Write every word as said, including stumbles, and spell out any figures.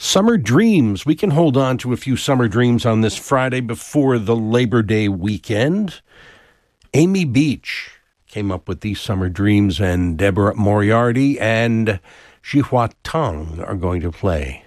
Summer dreams. We can hold on to a few summer dreams on this Friday before the Labor Day weekend. Amy Beach came up with these summer dreams, and Deborah Moriarty and Ji Hua Tong are going to play.